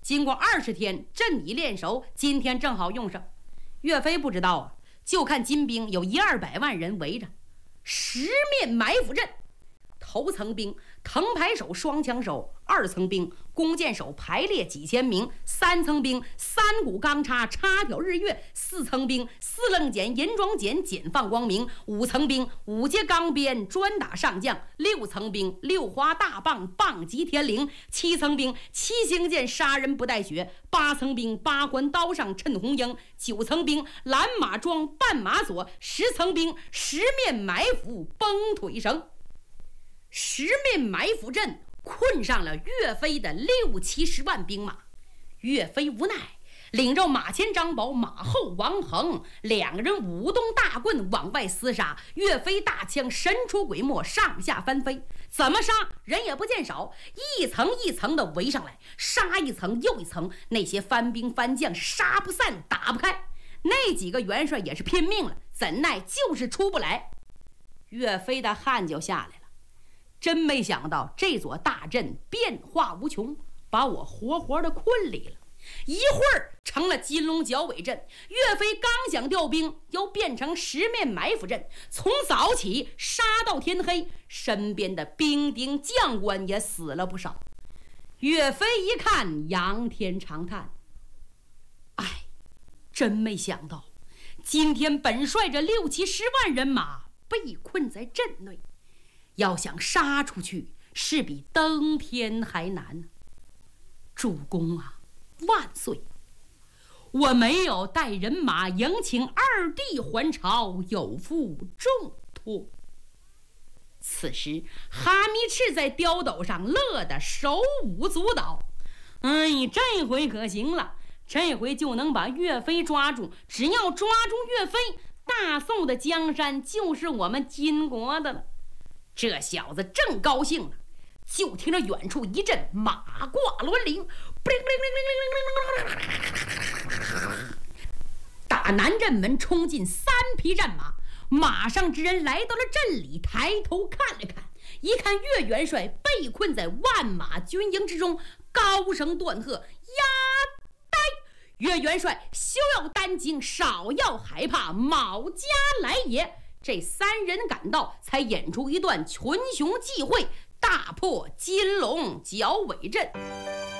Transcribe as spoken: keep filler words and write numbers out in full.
经过二十天，阵已练熟，今天正好用上。岳飞不知道啊，就看金兵有一二百万人围着，十面埋伏阵。头层兵藤牌手、双枪手，二层兵弓箭手排列几千名，三层兵三股钢叉插挑日月，四层兵四棱锏银装锏简放光明，五层兵五节钢鞭专打上将，六层兵六花大棒棒击天灵，七层兵七星剑杀人不带血，八层兵八关刀上衬红缨，九层兵蓝马装半马索，十层兵十面埋伏崩腿绳。十面埋伏阵困上了岳飞的六七十万兵马，岳飞无奈，领着马前张宝、马后王恒两个人舞动大棍往外厮杀，岳飞大枪神出鬼没，上下翻飞，怎么杀人也不见少，一层一层的围上来，杀一层又一层，那些番兵番将杀不散打不开，那几个元帅也是拼命了，怎奈就是出不来。岳飞的汗就下来了，真没想到这座大阵变化无穷，把我活活的困里了。一会儿成了金龙角尾阵，岳飞刚想调兵，又变成十面埋伏阵，从早起杀到天黑，身边的兵丁将官也死了不少。岳飞一看，仰天长叹：哎，真没想到今天本帅这六七十万人马被困在阵内，要想杀出去是比登天还难。主公啊，万岁！我没有带人马迎请二弟还朝，有负重托。此时哈密赤在碉斗上乐得手舞足蹈，哎，这回可行了，这回就能把岳飞抓住，只要抓住岳飞，大宋的江山就是我们金国的了。这小子正高兴呢，就听着远处一阵马挂銮铃，打南阵门冲进三匹战马，马上之人来到了阵里，抬头看了看，一看岳元帅被困在万马军营之中，高声断喝：呀呆！岳元帅休要担惊，少要害怕，卯家来也。这三人赶到，才演出一段群雄际会，大破金龙角尾阵。